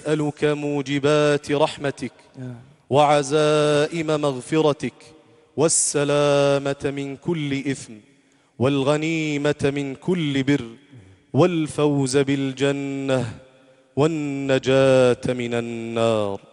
أسألك موجبات رحمتك وعزائم مغفرتك والسلامة من كل إثم والغنيمة من كل بر والفوز بالجنة والنجاة من النار.